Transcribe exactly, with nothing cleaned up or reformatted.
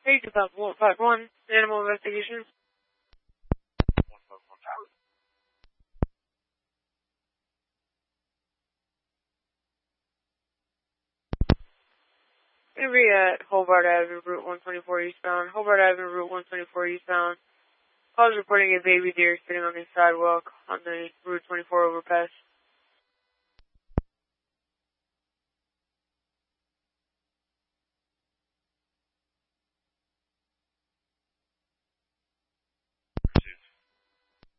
Hey, two thousand one, five one, animal investigation. Gonna be at Hobart Avenue, Route one twenty-four eastbound. Hobart Avenue, Route one twenty-four eastbound. Call's reporting a baby deer sitting on the sidewalk on the Route twenty-four overpass.